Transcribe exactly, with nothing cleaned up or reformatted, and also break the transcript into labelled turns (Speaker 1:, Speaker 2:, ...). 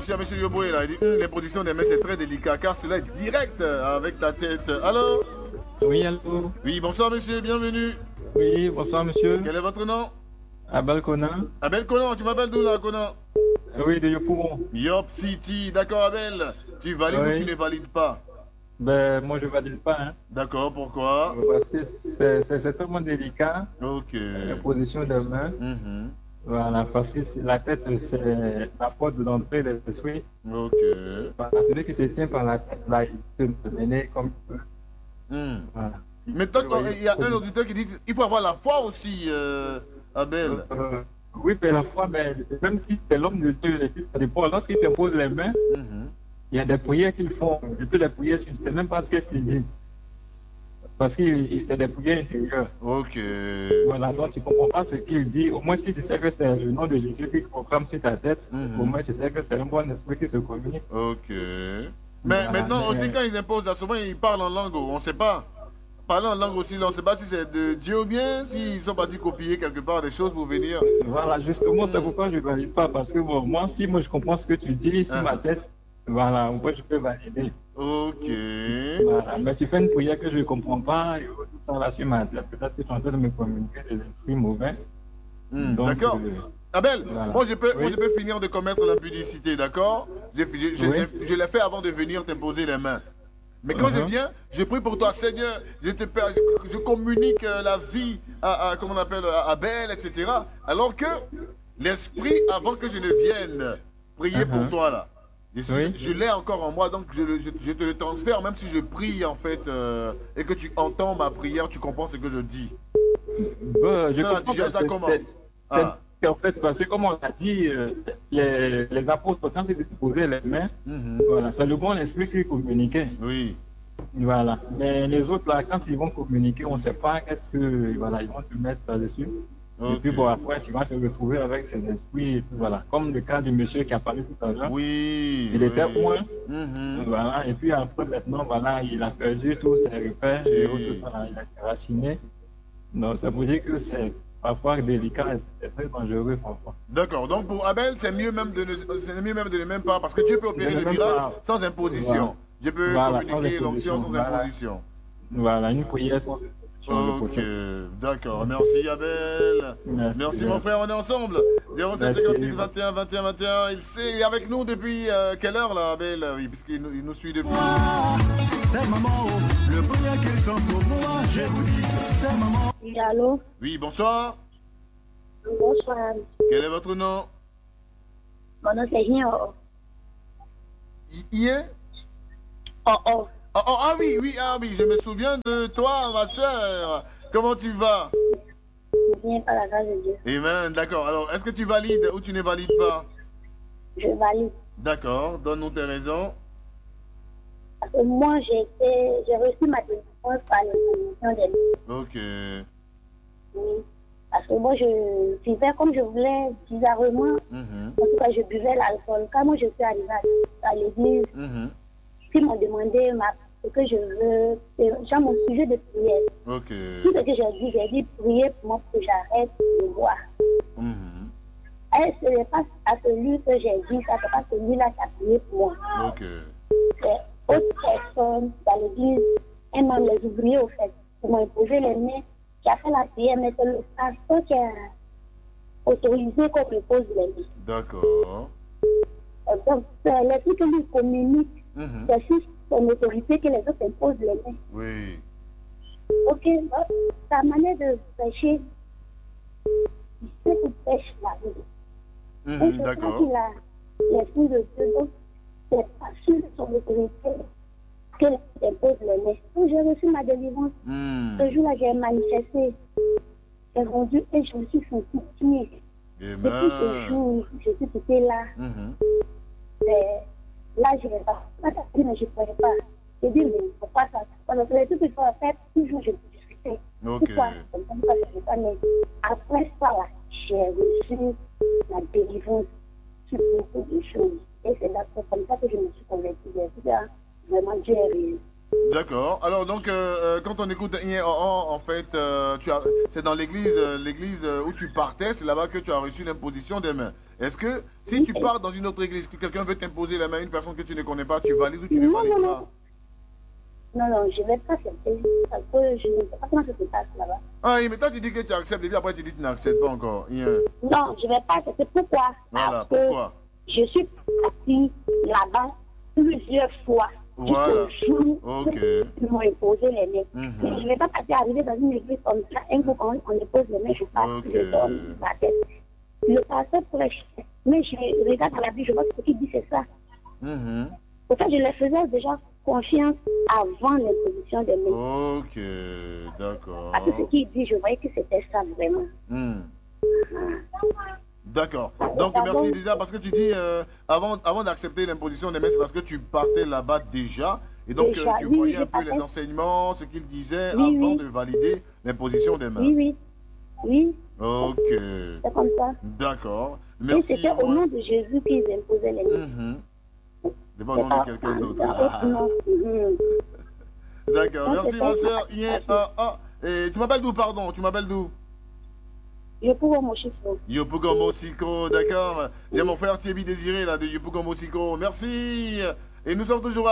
Speaker 1: branché à M. Yoboué là. Il dit hum, l'imposition des mains c'est très délicat car cela est direct avec ta tête. Alors?
Speaker 2: Oui, allô?
Speaker 1: Oui, bonsoir monsieur, bienvenue.
Speaker 2: Oui, bonsoir, monsieur.
Speaker 1: Quel est votre nom?
Speaker 2: Abel Conan.
Speaker 1: Abel Conan, tu m'appelles d'où là, Conan?
Speaker 2: Oui, de Yopougon.
Speaker 1: Yop City, d'accord Abel. Tu valides ou tu
Speaker 2: Oui.
Speaker 1: ne valides pas?
Speaker 2: Ben, moi, je ne valide pas, hein.
Speaker 1: D'accord, pourquoi?
Speaker 2: Parce que c'est c'est- c'est tellement délicat,
Speaker 1: Ok.
Speaker 2: la position des mains.
Speaker 1: Mhm.
Speaker 2: Voilà, parce que c'est- la tête, c'est la porte d'entrée de l'esprit.
Speaker 1: Ok.
Speaker 2: Voilà, celui qui te tient par la tête, là, il peut te mener comme il peut.
Speaker 1: Hmm.
Speaker 2: Voilà.
Speaker 1: Maintenant,
Speaker 2: Vous voyez,
Speaker 1: il y a un
Speaker 2: comme-
Speaker 1: auditeur qui dit qu'il faut avoir la foi aussi, euh, Abel.
Speaker 2: euh, oui, mais la foi, mais même si c'est l'homme de Dieu, le Fils de Dieu, lorsqu'il te pose les mains,
Speaker 1: Mhm.
Speaker 2: il y a des prières qu'ils font. Et puis les prières, tu ne sais même pas ce qu'il dit. Parce que c'est des prières intérieures.
Speaker 1: Ok.
Speaker 2: Voilà, donc tu ne comprends pas ce qu'il dit. Au moins, si tu sais que c'est le nom de Jésus qui proclame sur ta tête,
Speaker 1: Mhm.
Speaker 2: au moins tu sais que c'est un bon esprit qui te communique.
Speaker 1: Ok. Mais
Speaker 2: Voilà,
Speaker 1: maintenant
Speaker 2: mais-
Speaker 1: aussi, quand ils imposent là, souvent ils parlent en langue, on ne sait pas. Parler en langue aussi, là, on ne sait pas si c'est de Dieu ou bien s'ils sont partis copier quelque part des choses pour venir.
Speaker 2: Voilà, justement, c'est
Speaker 1: Mm.
Speaker 2: pourquoi je ne valide pas. Parce que bon, moi, si moi je comprends ce que tu dis sur ma
Speaker 1: Uh-huh.
Speaker 2: tête, voilà, moi je peux valider.
Speaker 1: Ok.
Speaker 2: Voilà, mais tu fais une prière que je ne comprends pas, et tout ça là sur ma tête, peut-être que tu es en train de me communiquer des esprits mauvais.
Speaker 1: Hmm,
Speaker 2: Donc,
Speaker 1: d'accord.
Speaker 2: euh,
Speaker 1: Abel,
Speaker 2: voilà.
Speaker 1: moi je, peux, moi
Speaker 2: Oui.
Speaker 1: je peux finir de commettre l'impudicité, d'accord? Je, je, je,
Speaker 2: Oui.
Speaker 1: je- je l'ai fait avant de venir t'imposer les mains. Mais quand je
Speaker 2: Uh-huh.
Speaker 1: viens, je prie pour toi, Seigneur, je, te, per- je, je communique euh, la vie à, à, comment on appelle, à Abel, et cetera. Alors que l'esprit, avant que je ne vienne prier pour
Speaker 2: Uh-huh.
Speaker 1: toi là, je, suis-
Speaker 2: Oui.
Speaker 1: je l'ai encore en moi, donc je, le- je- je te le transfère, même si je prie en fait, euh, et que tu entends ma prière, tu comprends ce que je dis.
Speaker 2: Bon, je
Speaker 1: Ça, là, tu
Speaker 2: comprends que
Speaker 1: gères ça
Speaker 2: c'est
Speaker 1: comment?
Speaker 2: c'est-
Speaker 1: Ah.
Speaker 2: c'est- en fait, parce que comme on l'a dit, euh, les, les apôtres, quand ils posaient les mains,
Speaker 1: Mhm.
Speaker 2: voilà, c'est le bon esprit qui communiquait.
Speaker 1: Oui.
Speaker 2: Voilà. Mais les autres, là, quand ils vont communiquer, on ne sait pas qu'est-ce que, voilà, ils vont te mettre là-dessus. Et
Speaker 1: Ok.
Speaker 2: puis, bon, après, tu vas te retrouver avec ces esprits, et puis, voilà. Comme le cas du monsieur qui a parlé tout à l'heure.
Speaker 1: Oui.
Speaker 2: Il
Speaker 1: oui.
Speaker 2: était loin,
Speaker 1: Mhm.
Speaker 2: voilà. Et puis, après, maintenant, voilà, il a perdu tous ses repères et
Speaker 1: Oui.
Speaker 2: tout ça, là, il a été raciné. Donc, ça veut dire que c'est parfois délicat et c'est très dangereux parfois.
Speaker 1: D'accord. Donc pour Abel, c'est mieux même de ne, c'est mieux même de ne même pas parce que Dieu peut
Speaker 2: Je
Speaker 1: opérer
Speaker 2: ne
Speaker 1: le
Speaker 2: même
Speaker 1: miracle
Speaker 2: pas.
Speaker 1: sans imposition. Dieu peut
Speaker 2: Voilà, sans
Speaker 1: communiquer l'onction
Speaker 2: imposition.
Speaker 1: sans
Speaker 2: Voilà,
Speaker 1: imposition.
Speaker 2: voilà, une prière sans imposition, le
Speaker 1: Ok.
Speaker 2: prophète.
Speaker 1: D'accord. Merci Abel.
Speaker 2: Merci.
Speaker 1: Merci mon frère. On est ensemble. zéro sept
Speaker 2: Merci.
Speaker 1: cinquante-six vingt et un vingt et un vingt et un. Il sait, il est avec nous depuis euh, quelle heure là, Abel? Oui, puisqu'il nous, il nous suit depuis.
Speaker 3: C'est maman, le prière qu'ils sont pour moi, je vous dis, c'est maman.
Speaker 4: Oui, allô?
Speaker 1: Oui, bonsoir.
Speaker 4: Bonsoir.
Speaker 1: Quel est votre nom?
Speaker 4: Mon nom c'est Hien.
Speaker 1: Hier?
Speaker 4: Oh, oh.
Speaker 1: Oh, oh, ah oui, oui, ah oui, je me souviens de toi, ma soeur. Comment tu vas?
Speaker 4: Je viens par la grâce de Dieu.
Speaker 1: Amen, d'accord. Alors, est-ce que tu valides ou tu ne valides pas?
Speaker 4: Je valide.
Speaker 1: D'accord, donne-nous tes raisons.
Speaker 4: Parce que moi, j'ai été, j'ai reçu ma délivrance par l'intermédiaire des
Speaker 1: Ok.
Speaker 4: oui. Parce que moi, je vivais comme je voulais, bizarrement.
Speaker 1: Mhm,
Speaker 4: En tout cas, je buvais l'alcool. Quand moi, je suis arrivée à, à l'église,
Speaker 1: mhm.
Speaker 4: ils m'ont demandé ma, ce que je veux. C'est genre mon sujet de prière.
Speaker 1: Ok.
Speaker 4: Tout ce que j'ai dit, j'ai dit prier pour moi pour que j'arrête de boire.
Speaker 1: Mhm,
Speaker 4: Et ce n'est pas à celui que j'ai dit ça, c'est pas celui-là qui a prié pour moi.
Speaker 1: ok.
Speaker 4: C'est autre personne dans l'église, et même les ouvriers au fait, qui m'ont imposé les mains, qui a fait la prière, mais c'est le pasteur qui a autorisé qu'on me pose les mains.
Speaker 1: D'accord.
Speaker 4: Donc, c'est l'esprit que lui communique,
Speaker 1: Mhm,
Speaker 4: c'est juste son autorité que les autres imposent les mains.
Speaker 1: oui.
Speaker 4: Ok, donc, sa manière de prêcher, il sait qu'il prêche la vie. Et
Speaker 1: Mhm,
Speaker 4: je crois
Speaker 1: d'accord.
Speaker 4: qu'il a l'esprit de Dieu, donc c'est pas sur son autorité qu'elle impose les mains. Donc j'ai reçu ma délivrance.
Speaker 1: Hmm,
Speaker 4: Ce jour-là, j'ai manifesté. J'ai rendu et je me suis senti bien. Depuis ce
Speaker 1: Amen.
Speaker 4: jour, je suis quittée là.
Speaker 1: Mhm,
Speaker 4: C'est- Là, je ne vais pas. Pas ça, mais je ne pourrais pas. J'ai dit, mais pourquoi ça? Parce que les trucs qu'il faut faire, toujours je discutais.
Speaker 1: ok.
Speaker 4: Pourquoi? Comme ça, je ne sais pas, mais après ça, là, j'ai reçu la délivrance sur beaucoup de choses. Et c'est là que- comme ça que je me suis convertie. J'ai dit, ah, vraiment, Dieu est réel.
Speaker 1: D'accord. Alors donc, euh, euh, quand on écoute Ien Oh Oh, en fait, euh, tu as, c'est dans l'église, euh, l'église euh, où tu partais, c'est là-bas que tu as reçu l'imposition des mains. Est-ce que si tu pars dans une autre église, que quelqu'un veut t'imposer la main à une personne que tu ne connais pas, tu valides ou tu ne
Speaker 4: Non,
Speaker 1: valides
Speaker 4: non,
Speaker 1: pas?
Speaker 4: non. Non, non, je ne vais pas accepter parce que je ne sais pas comment ça se passe là-bas.
Speaker 1: Ah oui, mais toi tu dis que tu acceptes et puis après tu dis que tu n'acceptes pas encore. Ien.
Speaker 4: Non, je ne vais pas accepter. Pourquoi?
Speaker 1: Voilà,
Speaker 4: Parce
Speaker 1: pourquoi?
Speaker 4: que je suis partie là-bas plusieurs fois.
Speaker 1: Voilà.
Speaker 4: Jusqu'au jour
Speaker 1: Ok.
Speaker 4: où ils m'ont imposé les mains.
Speaker 1: Mhm.
Speaker 4: Mais je ne vais pas passer arriver dans une église comme ça. Un coup, quand on dépose les mains, je passe,
Speaker 1: Ok.
Speaker 4: je donne la tête. Le pasteur prêche. Mais je regarde à la Bible, je vois que ce qu'il dit, c'est ça.
Speaker 1: Mhm.
Speaker 4: Pour ça, je les faisais déjà confiance avant l'imposition des mains.
Speaker 1: Ok, d'accord.
Speaker 4: Parce que ce qu'il dit, je voyais que c'était ça vraiment.
Speaker 1: Hmm. D'accord. Donc
Speaker 4: Pardon?
Speaker 1: merci déjà parce que tu dis euh, avant, avant d'accepter l'imposition des mains, c'est parce que tu partais là-bas déjà. Et donc
Speaker 4: Déjà,
Speaker 1: euh, tu
Speaker 4: oui,
Speaker 1: voyais
Speaker 4: oui,
Speaker 1: un peu
Speaker 4: j'ai
Speaker 1: les
Speaker 4: parlé.
Speaker 1: enseignements, ce qu'il disait
Speaker 4: Oui,
Speaker 1: avant
Speaker 4: oui.
Speaker 1: de valider l'imposition des mains.
Speaker 4: Oui, oui. Oui,
Speaker 1: Ok.
Speaker 4: c'est comme ça.
Speaker 1: D'accord.
Speaker 4: Et
Speaker 1: Merci.
Speaker 4: c'était au
Speaker 1: moi.
Speaker 4: nom de Jésus qu'ils imposaient les mains.
Speaker 1: Mhm. C'est pas au
Speaker 4: C'est
Speaker 1: nom
Speaker 4: pas
Speaker 1: de quelqu'un d'autre.
Speaker 4: ah, non. Mhm.
Speaker 1: D'accord.
Speaker 4: Donc,
Speaker 1: Merci
Speaker 4: c'est
Speaker 1: ma
Speaker 4: ça.
Speaker 1: soeur. Ien, ah, ah. Et tu m'appelles d'où, pardon? Tu m'appelles d'où?
Speaker 4: Je pourrais mon chiffre.
Speaker 1: Yopugomo Siko, d'accord. Il y a mon frère Thierry Désiré là de Yopugomo Siko. Merci. Et nous sommes toujours